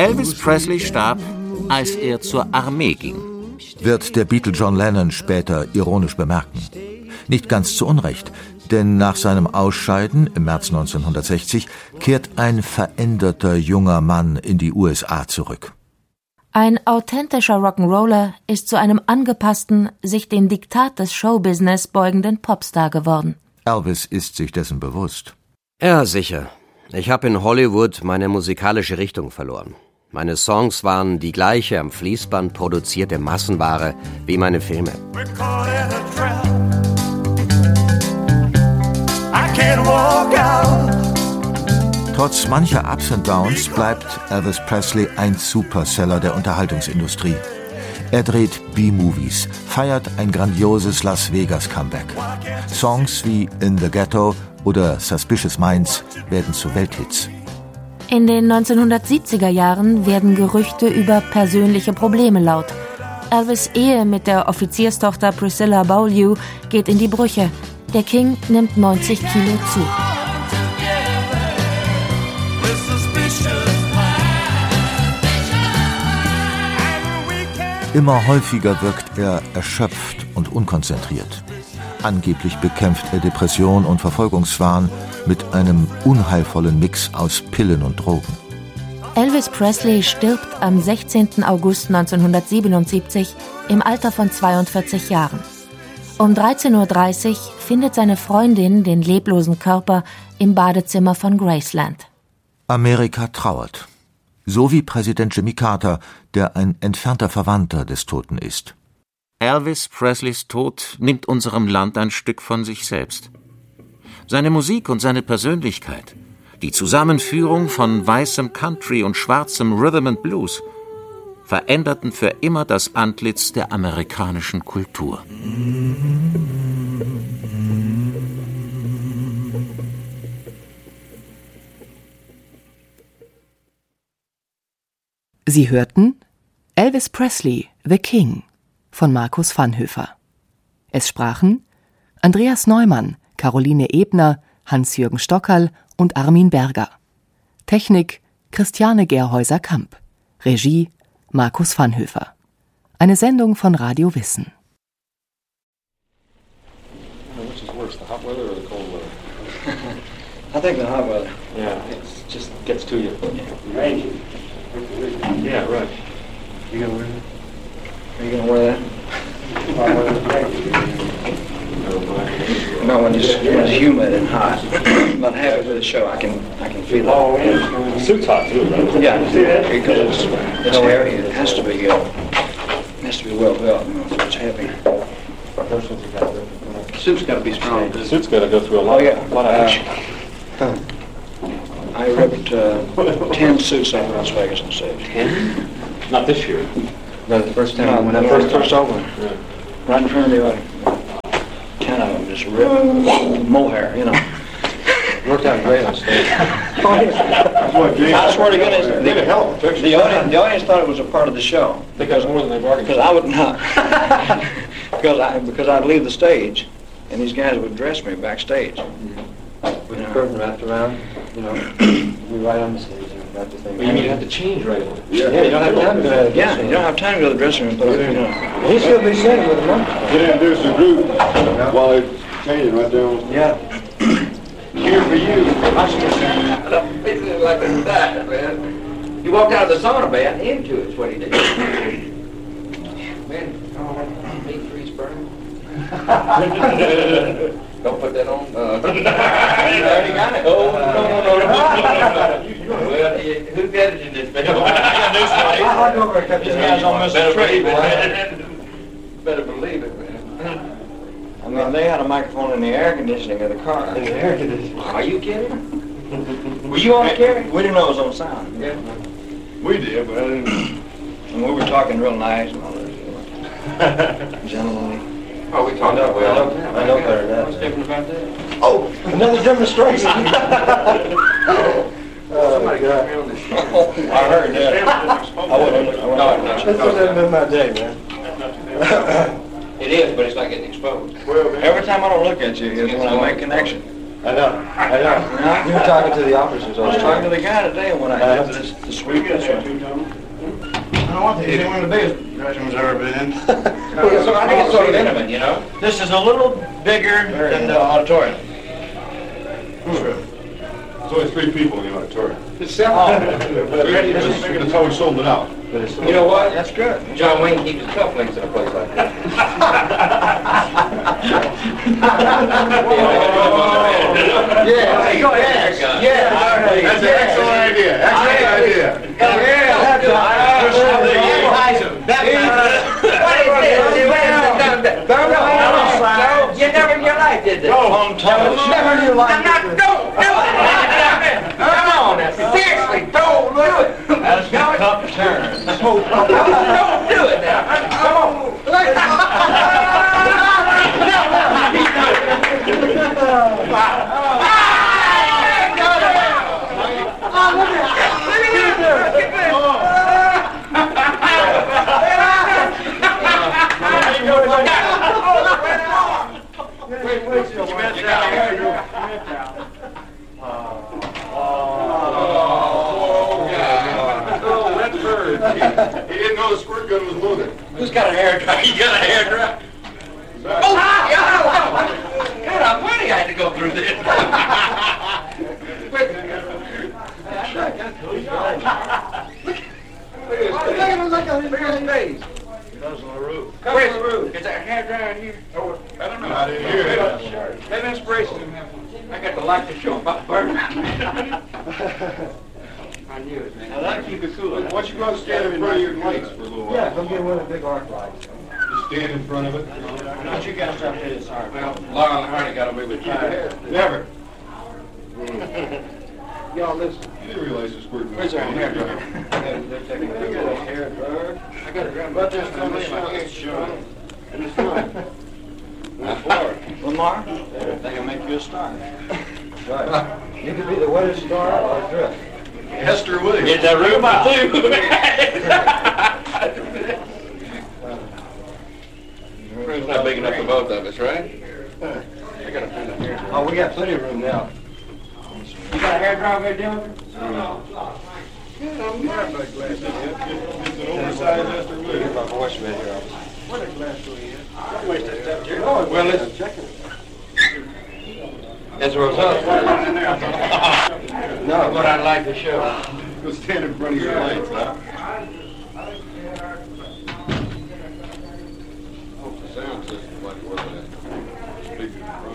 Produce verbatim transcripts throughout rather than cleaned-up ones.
Elvis Presley starb, als er zur Armee ging. Wird der Beatle John Lennon später ironisch bemerken. Nicht ganz zu Unrecht, denn nach seinem Ausscheiden im März neunzehnhundertsechzig kehrt ein veränderter junger Mann in die U S A zurück. Ein authentischer Rock'n'Roller ist zu einem angepassten, sich dem Diktat des Showbusiness beugenden Popstar geworden. Elvis ist sich dessen bewusst. Ja, sicher. Ich habe in Hollywood meine musikalische Richtung verloren. Meine Songs waren die gleiche am Fließband produzierte Massenware wie meine Filme. Trotz mancher Ups und Downs bleibt Elvis Presley ein Superseller der Unterhaltungsindustrie. Er dreht B-Movies, feiert ein grandioses Las Vegas-Comeback. Songs wie In the Ghetto oder Suspicious Minds werden zu Welthits. In den neunzehnhundertsiebziger Jahren werden Gerüchte über persönliche Probleme laut. Elvis' Ehe mit der Offizierstochter Priscilla Beaulieu geht in die Brüche. Der King nimmt neunzig Kilo zu. Immer häufiger wirkt er erschöpft und unkonzentriert. Angeblich bekämpft er Depression und Verfolgungswahn mit einem unheilvollen Mix aus Pillen und Drogen. Elvis Presley stirbt am sechzehnten August neunzehnhundertsiebenundsiebzig im Alter von zweiundvierzig Jahren. Um dreizehn Uhr dreißig findet seine Freundin den leblosen Körper im Badezimmer von Graceland. Amerika trauert. So wie Präsident Jimmy Carter, der ein entfernter Verwandter des Toten ist. Elvis Presleys Tod nimmt unserem Land ein Stück von sich selbst. Seine Musik und seine Persönlichkeit, die Zusammenführung von weißem Country und schwarzem Rhythm and Blues, veränderten für immer das Antlitz der amerikanischen Kultur. Sie hörten Elvis Presley, The King von Markus Vanhöfer. Es sprachen Andreas Neumann, Caroline Ebner, Hans-Jürgen Stockerl und Armin Berger. Technik Christiane Gerhäuser-Kamp. Regie Markus Vanhöfer. Eine Sendung von Radio Wissen. Which is worse, the hot weather or the cold weather? I think the hot weather. Yeah, it just gets to you. Right. Yeah, right. You gonna wear that? Are you gonna wear that? No, when it's, when it's humid and hot. But halfway through the show, I can I can feel it. Oh, yeah. The suit's hot too, right? Yeah, because it's it's heavy. It has to be uh, it has to be well built. You know, so it's heavy. The suit's got to be strong. The suit's got to go through a lot, oh, yeah. lot of action. Uh, I ripped uh, ten suits out of Las Vegas on stage. Ten? Not this year. No, the first time. No, when I first first opened. Yeah. Right in front of the audience. Ten of them just ripped mohair, you know. Worked out great on stage. I swear to goodness, the, the audience, the audience thought it was a part of the show. Because more than they bargained. Because I would not. because I because I'd leave the stage, and these guys would dress me backstage. Mm-hmm. With the curtain wrapped around, you know, we right on the stage and wrap the thing. Well, you mean you have to change right away? Yeah, yeah, you don't have time to go to the Yeah, you don't have time to go to the dressing room. But, you know. He should be sitting with a monkey. Get introduce the group while they're changing right there. Yeah. Here for you. I don't feel like a die, man. He walked out of the sauna bath into it's what he did. Man, oh, meat freeze burn. Don't put that on. Uh, you already got it. Oh, no, no, no, no. Well, who got it in this bed? I'll go over and cut these guys on Mister Tree. Better believe it, man. I mean, they had a microphone in the air conditioning of the car. In the air conditioning. Are you kidding? Were you on the carry? We didn't know it was on sound. Yeah. We did, but I didn't. And we were talking real nice and all that. Gentlemanly. Oh, we talked about well. that. I know better than that. What's different about that? Oh, another demonstration. Oh, my God. On this show. Oh, I heard that. I wouldn't. I wouldn't. This hasn't been my day, man. It is, but it's not getting exposed. Every time I don't look at you is when I make connection. I know, I know. You were talking to the officers. I was talking to the guy today when I got to this, this week. I don't want to. He's one of the biggest Gresham ever been in. So I think it's sort of intimate, you know? This is a little bigger than the auditorium. True. There's only three people in the auditorium. It's seven. That's how we sold it out. You know what? That's good. John Wayne keeps his cufflinks in a place like that. Yeah, go ahead. Yeah, that's an excellent idea. Excellent idea. Yeah, that's You never in your life did this. Never in your life. Don't do it. Come on, seriously, don't do it. That's a tough turn. Don't do it now. Come on. Wait, wait, you messed around. He didn't know the squirt gun was loaded. Who's got a hair dryer? You got a hair dryer? Oh, yeah! God, I'm funny I had to go through this. Look at his face. That's on the roof. Where's the roof? Is there a hair dryer in here? Oh, I don't know. I didn't hear it. Have inspiration. I got the light to show about burning. I knew it, man. Now that'll keep it cool. Why don't you go and stand in front of your lights for a little while? Yeah, come get one of the big arc lights. Just stand in front of it. Why don't you guys stop here this hard? Well, Laura and Hardy got away with time. Never. Y'all listen. You didn't realize the squirt gun Where's was our hair dryer? They're taking a picture of the hair dryer. I got a grab. But there's no showing. And it's not. Lamar, they can make you a star. Right. You could be the wettest star or drift. Hester Williams. Get that room out, too. Room's not big enough for both of us, right? I got a friend of hair. Oh, we got plenty of room now. You got a hair dryer there, Dylan? It's an oversized Hester Get Williams. my voice right here. What a glass do you have? Waste that stuff here. Well, listen. Checking. That's what's up. No, What I'd like to show. Go stand in front of your lights, huh? Hope the sound system like what that speaker in front.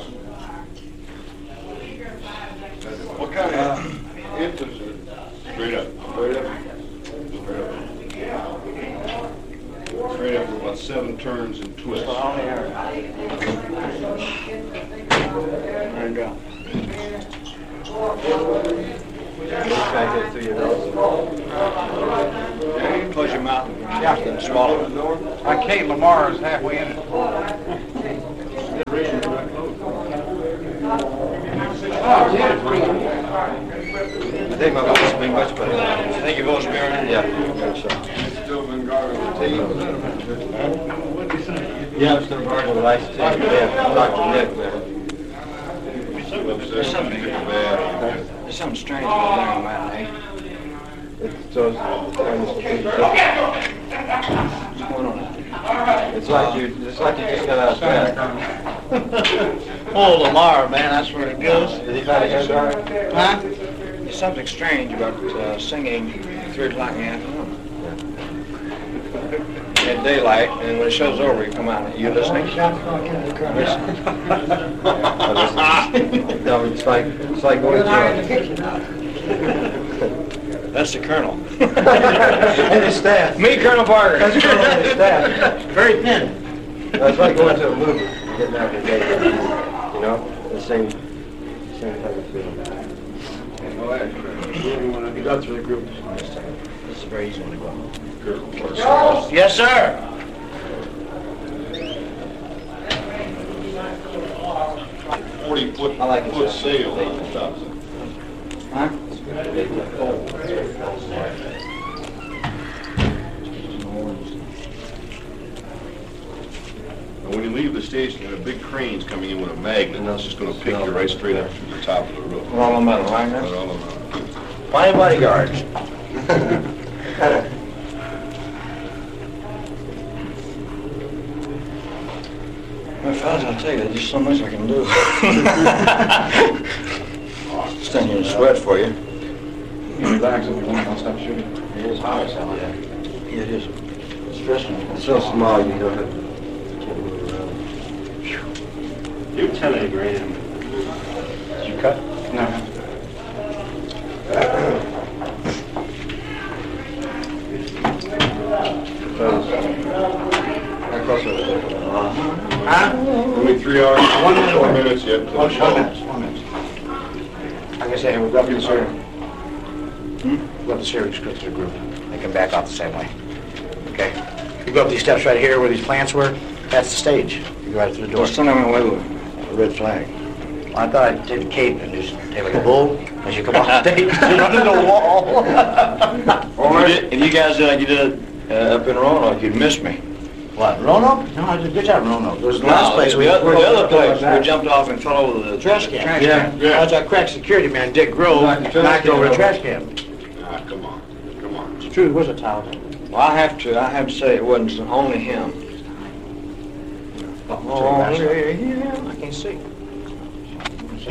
What kind of infants are straight up? Straight up. Straight up. Straight up with about seven turns and twists. And go. Try to get through your nose. Close your mouth and swallow it. I Kate Lamar is halfway in it. I think my voice will be much better. You think your voice will be all right? Yeah. Still been guarding the team. Yeah, I'm still guarding the lights too. Yeah, Doctor Nick, man. There's something bad. There's something strange about down that night. It's those What's going on? It's like you it's like you just got out of bed. Oh, Lamar, man, that's where it goes. Did he find a hair dryer? Huh? There's something strange about uh, singing at three o'clock in the afternoon. At daylight, and when it show's over, you come out. You listening? Listen. No, it's like it's like going to. That's the Colonel. And his staff. Me, Colonel Parker. That's Colonel and his staff. Very thin. That's like going to a movie, getting out of the day. You know, the same, same type of feeling. You got through the group. This is a very easy one to go. Yes, sir. Forty foot, I like it, foot sir. sail on top of it. Huh? And when you leave the stage and the big crane's coming in with a magnet. And it's just going to pick you right straight up to the top of the roof. We're all on metal, right? Right, all on metal. Plenty of bodyguards. Well, fellas, I'll tell you, there's just so much I can do. Stand here and sweat for you. You can relax if you want. I'll stop shooting. It is hot as hell, yeah. Yeah, it is. It's stressful. It's so small, you don't have to move around. Your telegram. Did you cut? No. How close are we? Huh? Only three hours. One minute. Four minutes yet. One, one minute. One minute. Like I say, we've got this here. Hmm? We've got the series go through the group. They can back off the same way. Okay. You go up these steps right here where these plants were. That's the stage. You go right through the door. Just turn away with a red flag. Well, I thought I'd take a cape and just take like a bull as you come off stage. You run into the wall. Or if you guys did like you did uh, up in Roanoke, you'd miss me. What, Roanoke? No, I did a good job in Roanoke. There was the No, last place the, we the, other, we the other place, we jumped off and fell over the trash can. Trash yeah. can. yeah. That's our crack security man, Dick Grove, knocked, knocked over the trash can. Ah, come on. Come on. It's true, it was a towel. Well, I have to, I have to say it wasn't only him. Oh, yeah, yeah, I can't see. Is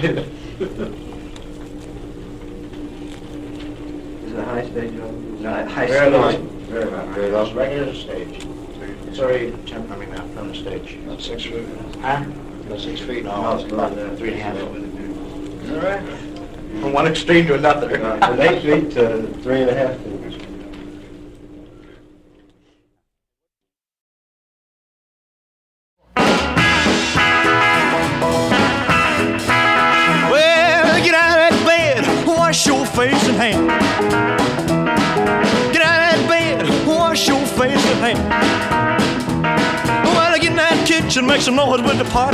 it a high stage? No, high Very low. stage. Very low. Very low. Right near the stage. It's already ten, I mean, uh, from the stage. About six feet. Huh? About six feet. No, it's about uh, three and a half. All right. From one extreme to another. From eight feet to three and a half feet. Well, get out of that bed, wash your face and hands. Get out of that bed, wash your face and hands. Well, get in that kitchen, make some noise with the pot